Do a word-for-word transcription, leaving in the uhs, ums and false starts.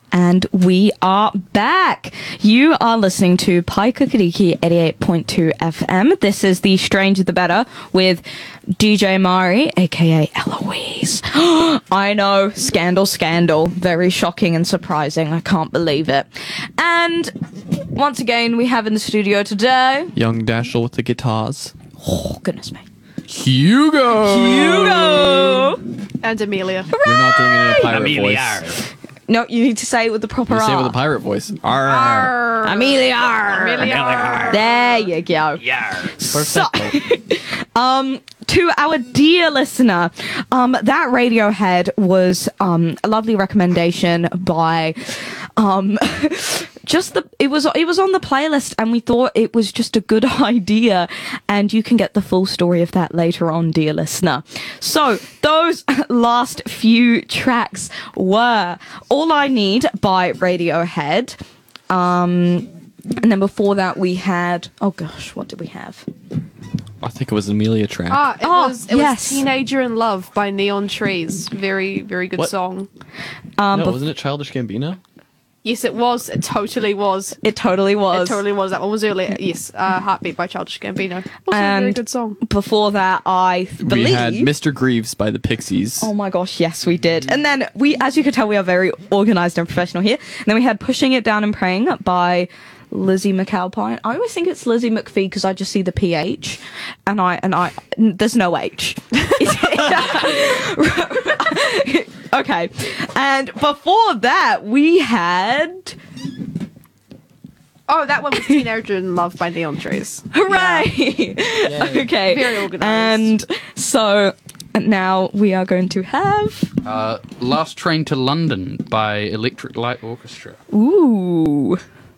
And we are back. You are listening to Pai Kukariki eighty-eight point two F M. This is The Stranger the Better with D J Mari, aka Eloise. I know, scandal, scandal. Very shocking and surprising. I can't believe it. And once again, we have in the studio today... Young Dashel with the guitars. Oh, goodness me. Hugo! Hugo! And Amelia. You're not doing it in a pirate Amelia. voice. No, you need to say it with the proper You say it R. with a pirate voice. Arr. Amelia. Amelia. There you go. Yeah. So, um, to our dear listener, um, that Radiohead was um a lovely recommendation by, um, just the it was it was on the playlist, and we thought it was just a good idea, and you can get the full story of that later on, dear listener. So those last few tracks were All I Need by Radiohead, um. And then before that, we had... Oh, gosh, what did we have? I think it was an Amelia track. Ah, it Oh, was it yes. was Teenager in Love by Neon Trees. Very, very good What? song. Um, no, bef- wasn't it Childish Gambino? Yes, it was. It totally was. It totally was. It totally was. That one was earlier. Yes, uh, Heartbeat by Childish Gambino. Also a very And good song. Before that, I believe... We had Mister Greaves by the Pixies. Oh my gosh, yes, we did. And then we, as you could tell, we are very organised and professional here. And then we had Pushing It Down and Praying by Lizzie McAlpine. I always think it's Lizzie McPhee because I just see the P H, and I and I n- there's no H. Okay, and before that we had Oh, that one was Teenager in Love by Neon Trees. hooray! Okay, Very organised. And so now we are going to have Uh, Last Train to London by Electric Light Orchestra. ooh.